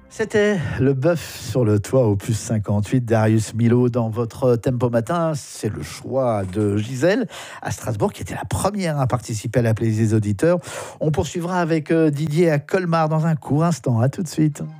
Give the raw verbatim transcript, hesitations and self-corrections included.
C'était le bœuf sur le toit au plus cinquante-huit, Darius Milhaud dans votre Tempo Matin. C'est le choix de Gisèle à Strasbourg, qui était la première à participer à la playlist des auditeurs. On poursuivra avec Didier à Colmar dans un court instant. À tout de suite.